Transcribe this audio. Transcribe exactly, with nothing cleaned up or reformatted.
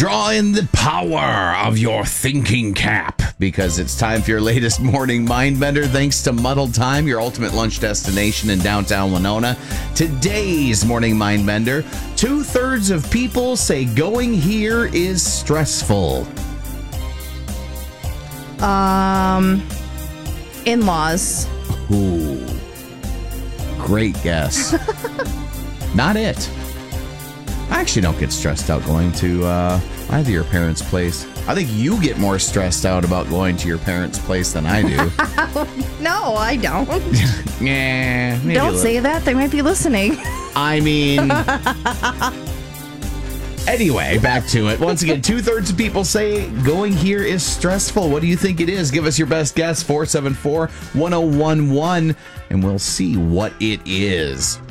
Draw in the power of your thinking cap because it's time for your latest morning mind bender. Thanks to Muddled Time, your ultimate lunch destination in downtown Winona. Today's morning mind bender: two thirds of people say going here is stressful. Um, in-laws. Ooh, great guess. Not it. I actually don't get stressed out going to uh, either your parents' place. I think you get more stressed out about going to your parents' place than I do. No, I don't. Yeah, maybe Don't say that. They might be listening. I mean... Anyway, back to it. Once again, two-thirds of people say going here is stressful. What do you think it is? Give us your best guess, four seven four, one oh one one, and we'll see what it is.